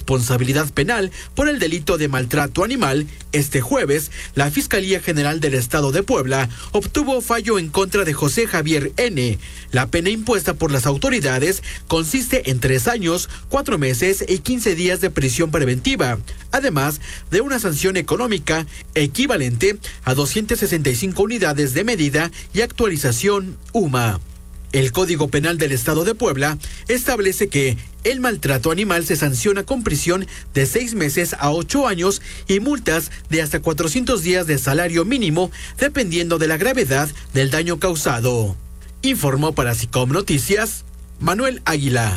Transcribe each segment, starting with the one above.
responsabilidad penal por el delito de maltrato animal, este jueves, la Fiscalía General del Estado de Puebla obtuvo fallo en contra de José Javier N. La pena impuesta por las autoridades consiste en 3 años, 4 meses y 15 días de prisión preventiva, además de una sanción económica equivalente a 265 unidades de medida y actualización UMA. El Código Penal del Estado de Puebla establece que el maltrato animal se sanciona con prisión de 6 meses a 8 años y multas de hasta 400 días de salario mínimo, dependiendo de la gravedad del daño causado. Informó para SICOM Noticias, Manuel Águila.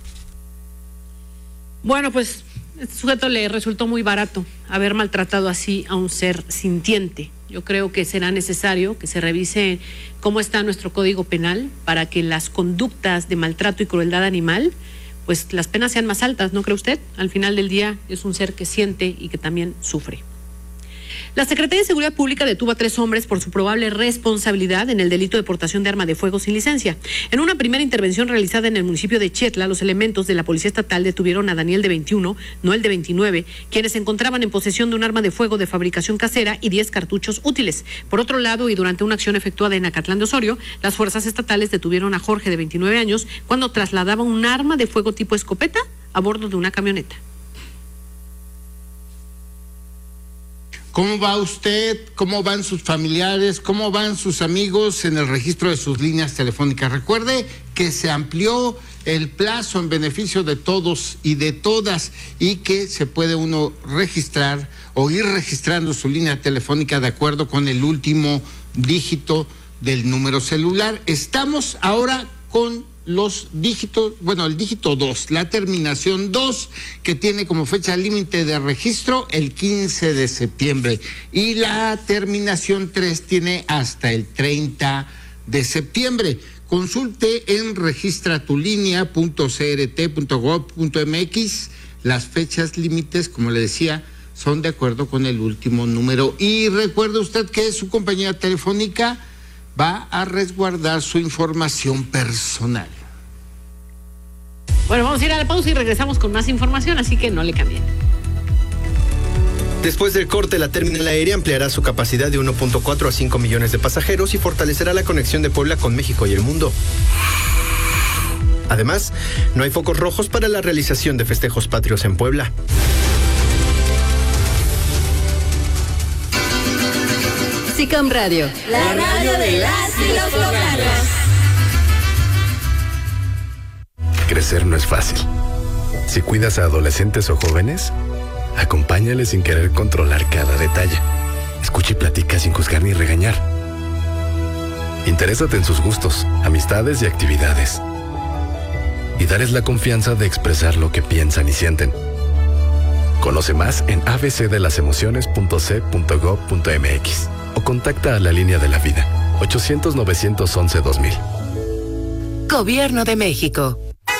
Bueno, pues este sujeto le resultó muy barato haber maltratado así a un ser sintiente. Yo creo que será necesario que se revise cómo está nuestro Código Penal para que las conductas de maltrato y crueldad animal, pues las penas sean más altas, ¿no cree usted? Al final del día es un ser que siente y que también sufre. La Secretaría de Seguridad Pública detuvo a 3 hombres por su probable responsabilidad en el delito de portación de arma de fuego sin licencia. En una primera intervención realizada en el municipio de Chetla, los elementos de la Policía Estatal detuvieron a Daniel de 21, Noel de 29, quienes se encontraban en posesión de un arma de fuego de fabricación casera y 10 cartuchos útiles. Por otro lado, y durante una acción efectuada en Acatlán de Osorio, las fuerzas estatales detuvieron a Jorge de 29 años cuando trasladaba un arma de fuego tipo escopeta a bordo de una camioneta. ¿Cómo va usted? ¿Cómo van sus familiares? ¿Cómo van sus amigos en el registro de sus líneas telefónicas? Recuerde que se amplió el plazo en beneficio de todos y de todas y que se puede uno registrar o ir registrando su línea telefónica de acuerdo con el último dígito del número celular. Estamos ahora con los dígitos, bueno, el dígito 2, la terminación 2, que tiene como fecha límite de registro el 15 de septiembre y la terminación 3 tiene hasta el 30 de septiembre. Consulte en registratulinea.crt.gov.mx. Las fechas límites, como le decía, son de acuerdo con el último número. Y recuerde usted que su compañía telefónica va a resguardar su información personal. Bueno, vamos a ir a la pausa y regresamos con más información, así que no le cambien. Después del corte, la terminal aérea ampliará su capacidad de 1.4 a 5 millones de pasajeros y fortalecerá la conexión de Puebla con México y el mundo. Además, no hay focos rojos para la realización de festejos patrios en Puebla. SICOM Radio, la radio de las y los poblanos. Crecer no es fácil. Si cuidas a adolescentes o jóvenes, acompáñales sin querer controlar cada detalle. Escucha y platica sin juzgar ni regañar. Interésate en sus gustos, amistades y actividades. Y darles la confianza de expresar lo que piensan y sienten. Conoce más en abcdelasemociones.c.gov.mx o contacta a la línea de la vida 800-911-2000. Gobierno de México.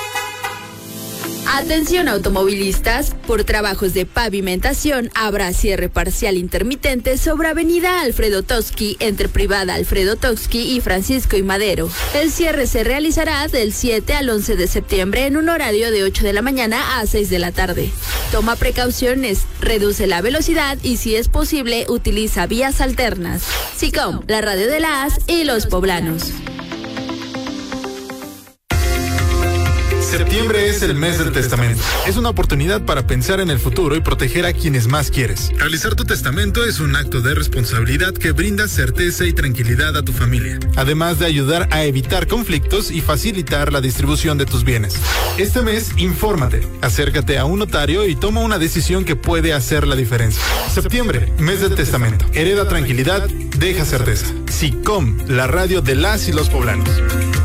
Atención automovilistas, por trabajos de pavimentación habrá cierre parcial intermitente sobre Avenida Alfredo Toski entre Privada Alfredo Toski y Francisco y Madero. El cierre se realizará del 7 al 11 de septiembre en un horario de 8 de la mañana a 6 de la tarde. Toma precauciones, reduce la velocidad y si es posible utiliza vías alternas. SICOM, la radio de las y los poblanos. Septiembre es el mes del testamento. Es una oportunidad para pensar en el futuro y proteger a quienes más quieres. Realizar tu testamento es un acto de responsabilidad que brinda certeza y tranquilidad a tu familia, además de ayudar a evitar conflictos y facilitar la distribución de tus bienes. Este mes, infórmate, acércate a un notario y toma una decisión que puede hacer la diferencia. Septiembre, mes del testamento. Hereda tranquilidad, deja certeza. SICOM, la radio de las y los poblanos.